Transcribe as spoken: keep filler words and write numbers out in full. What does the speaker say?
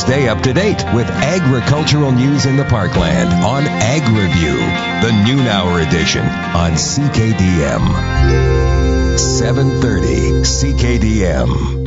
Stay up to date with agricultural news in the Parkland on Ag Review, the noon hour edition on C K D M. seven thirty C K D M.